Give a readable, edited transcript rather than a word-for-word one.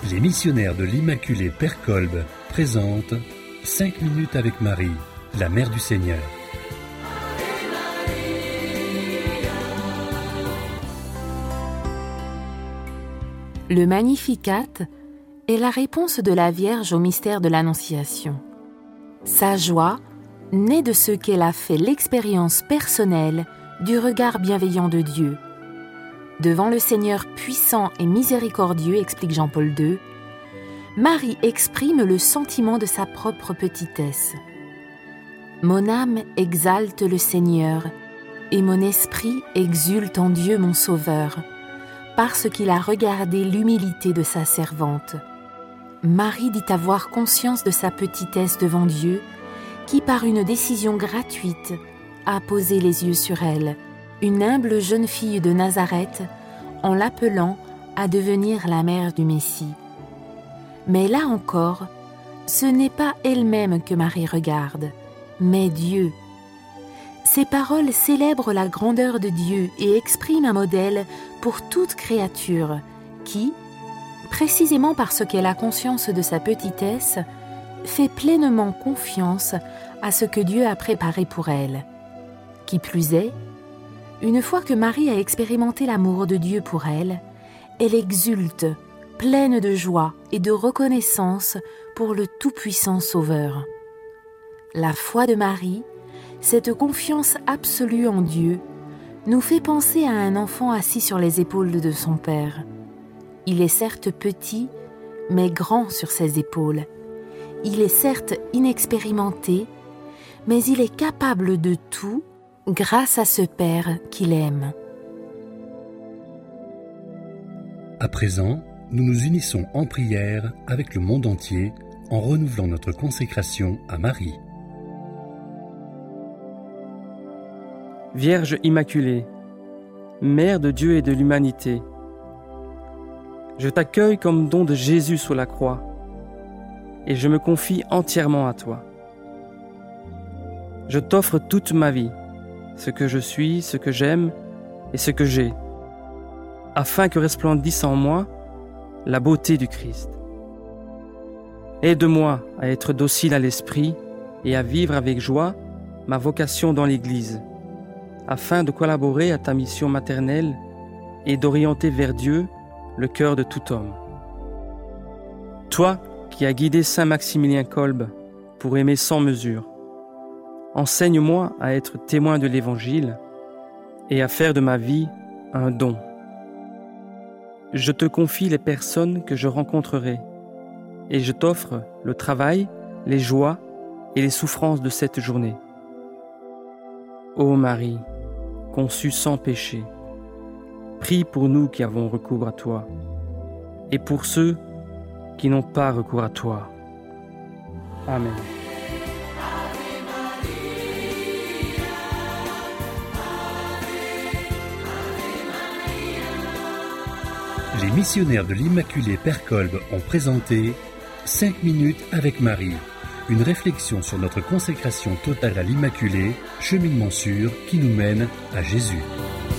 Les missionnaires de l'Immaculée Père Kolb présentent 5 minutes avec Marie, la Mère du Seigneur. Le Magnificat est la réponse de la Vierge au mystère de l'Annonciation. Sa joie naît de ce qu'elle a fait l'expérience personnelle du regard bienveillant de Dieu. Devant le Seigneur puissant et miséricordieux, explique Jean-Paul II, Marie exprime le sentiment de sa propre petitesse. « Mon âme exalte le Seigneur, et mon esprit exulte en Dieu mon Sauveur, parce qu'il a regardé l'humilité de sa servante. » Marie dit avoir conscience de sa petitesse devant Dieu, qui par une décision gratuite a posé les yeux sur elle, une humble jeune fille de Nazareth, en l'appelant à devenir la mère du Messie. Mais là encore, ce n'est pas elle-même que Marie regarde, mais Dieu. Ces paroles célèbrent la grandeur de Dieu et expriment un modèle pour toute créature qui, précisément parce qu'elle a conscience de sa petitesse, fait pleinement confiance à ce que Dieu a préparé pour elle. Qui plus est, une fois que Marie a expérimenté l'amour de Dieu pour elle, elle exulte, pleine de joie et de reconnaissance pour le tout-puissant Sauveur. La foi de Marie, cette confiance absolue en Dieu, nous fait penser à un enfant assis sur les épaules de son père. Il est certes petit, mais grand sur ses épaules. Il est certes inexpérimenté, mais il est capable de tout grâce à ce Père qu'il aime. À présent, nous nous unissons en prière avec le monde entier en renouvelant notre consécration à Marie. Vierge Immaculée, Mère de Dieu et de l'humanité, je t'accueille comme don de Jésus sur la croix et je me confie entièrement à toi. Je t'offre toute ma vie, ce que je suis, ce que j'aime et ce que j'ai, afin que resplendisse en moi la beauté du Christ. Aide-moi à être docile à l'esprit et à vivre avec joie ma vocation dans l'Église, afin de collaborer à ta mission maternelle et d'orienter vers Dieu le cœur de tout homme. Toi qui as guidé Saint Maximilien Kolb pour aimer sans mesure, enseigne-moi à être témoin de l'Évangile et à faire de ma vie un don. Je te confie les personnes que je rencontrerai et je t'offre le travail, les joies et les souffrances de cette journée. Ô Marie, conçue sans péché, prie pour nous qui avons recours à toi et pour ceux qui n'ont pas recours à toi. Amen. Les missionnaires de l'Immaculée Père Kolb ont présenté 5 minutes avec Marie, une réflexion sur notre consécration totale à l'Immaculée, cheminement sûr qui nous mène à Jésus.